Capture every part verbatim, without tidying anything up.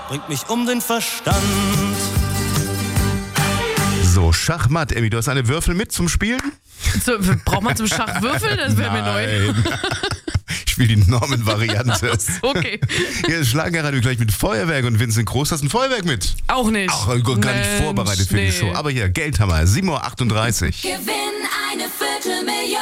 bringt mich um den Verstand. So, Schachmatt. Emmy, du hast eine Würfel mit zum Spielen? So, braucht man zum Schach Würfel? Das wäre mir neu. Ich spiele die Norman-Variante. Okay. Hier ist Schlagerradio gleich mit Feuerwerk und Vincent Groß. Hast du ein Feuerwerk mit? Auch nicht. Ach, gar nicht Mensch, vorbereitet für nee. die Show. Aber hier, Geldhammer, sieben Uhr achtunddreißig. Gewinn eine Viertelmillion.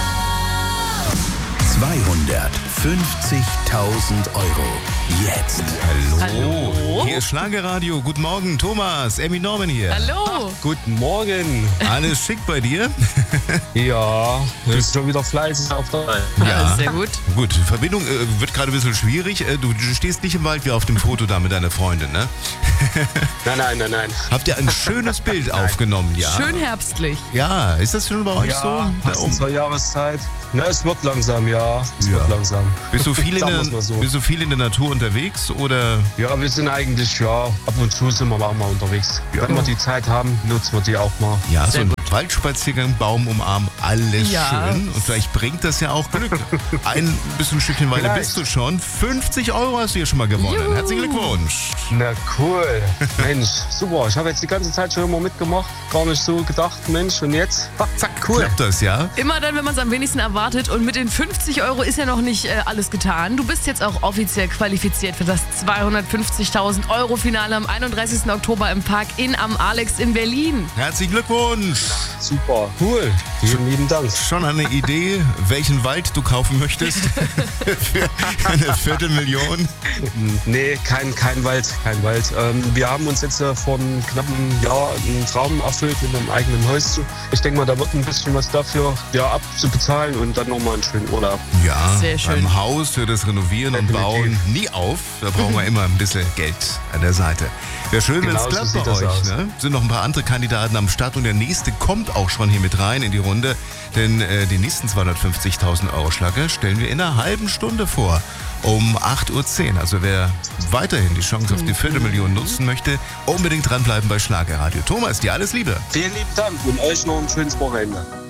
zweihundertfünfzigtausend Euro. Jetzt. Hallo. Hallo. Hier ist Schlagerradio. Guten Morgen, Thomas. Emmy Norman hier. Hallo. Guten Morgen. Alles schick bei dir? Ja, du bist schon wieder fleißig auf der Reihe. Ja. Sehr gut. Gut, Verbindung äh, wird gerade ein bisschen schwierig. Äh, du, du stehst nicht im Wald wie auf dem Foto da mit deiner Freundin, ne? Nein, nein, nein, nein. Habt ihr ein schönes Bild aufgenommen, ja? Schön herbstlich. Ja, ist das schon bei euch so? Ja, Da passend oben? zur Jahreszeit. Na, es wird langsam, ja. Es Ja. wird langsam. Bist du viel in Sagen der, wir's mal so. bist du viel in der Natur unterwegs oder? Ja, wir sind eigentlich, ja, ab und zu sind wir auch mal unterwegs. Ja. Wenn wir die Zeit haben, nutzen wir die auch mal. Ja, so Sehr ein Waldspaziergang, Baum umarmen, alles Ja. schön. Und vielleicht bringt das ja auch Glück. Ein bisschen Stückchen weiter Vielleicht. bist du schon. fünfzig Euro hast du hier schon mal gewonnen. Juhu. Herzlichen Glückwunsch. Na cool. Mensch, super. Ich habe jetzt die ganze Zeit schon immer mitgemacht. Gar nicht so gedacht, Mensch. Und jetzt, ha, zack, cool. Klappt das, ja? Immer dann, wenn man es am wenigsten erwartet. Und mit den fünfzig Euro ist ja noch nicht äh, alles getan. Du bist jetzt auch offiziell qualifiziert für das zweihundertfünfzigtausend Euro Finale am einunddreißigsten Oktober im Park in am Alex in Berlin. Herzlichen Glückwunsch. Super, cool. Vielen lieben Dank. Schon eine Idee, welchen Wald du kaufen möchtest? Für eine Viertelmillion? Nee, kein, kein Wald, kein Wald. Ähm, wir haben uns jetzt äh, vor einem knappen Jahr einen Traum erfüllt mit einem eigenen Häuschen. Ich denke mal, da wird ein bisschen was dafür ja, abzubezahlen und dann nochmal einen schönen Urlaub. Ja, Sehr schön. beim Haus für das Renovieren und Definitiv. Bauen nie auf. Da brauchen wir immer ein bisschen Geld an der Seite. Wäre schön, wenn es Genau so klappt sieht bei das euch. aus. Ne? Sind noch ein paar andere Kandidaten am Start und der nächste kommt auch schon hier mit rein in die Runde. Denn äh, die nächsten zweihundertfünfzigtausend Euro Schlacke stellen wir in einer halben Stunde vor. Um acht Uhr zehn. Also wer weiterhin die Chance auf die Viertelmillion nutzen möchte, unbedingt dranbleiben bei Schlagerradio. Thomas, dir alles Liebe. Vielen lieben Dank und euch noch ein schönes Wochenende.